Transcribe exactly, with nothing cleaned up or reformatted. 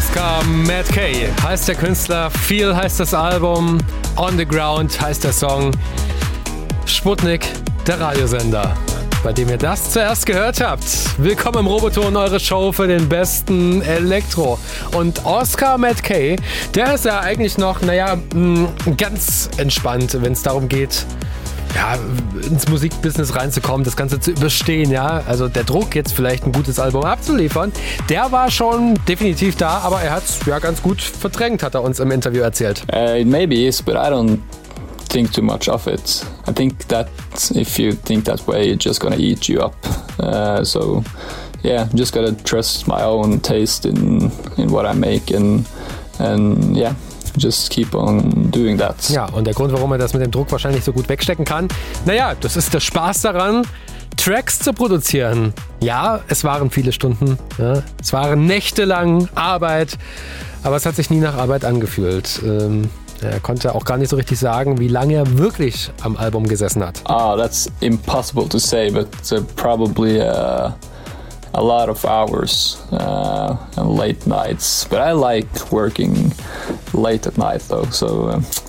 Oscar Matkay heißt der Künstler, Feel heißt das Album, On the Ground heißt der Song. Sputnik, der Radiosender, bei dem ihr das zuerst gehört habt. Willkommen im Roboton, eure Show für den besten Elektro. Und Oscar Matkay, der ist ja eigentlich noch, naja, ganz entspannt, wenn es darum geht, ja, ins Musikbusiness reinzukommen, das Ganze zu überstehen, ja. Also der Druck, jetzt vielleicht ein gutes Album abzuliefern, der war schon definitiv da, aber er hat es ja ganz gut verdrängt, hat er uns im Interview erzählt. Uh, it maybe is, but I don't think too much of it. I think that if you think that way, it's just gonna eat you up. Uh, so yeah, just gotta trust my own taste in in what I make and and yeah. Just keep on doing that. Ja, und der Grund, warum er das mit dem Druck wahrscheinlich so gut wegstecken kann, naja, das ist der Spaß daran, Tracks zu produzieren. Ja, es waren viele Stunden, ja, es waren nächtelang Arbeit, aber es hat sich nie nach Arbeit angefühlt. Ähm, er konnte auch gar nicht so richtig sagen, wie lange er wirklich am Album gesessen hat. Ah, that's impossible to say, but uh, probably uh a lot of hours uh, and late nights, but I like working late at night though, so uh,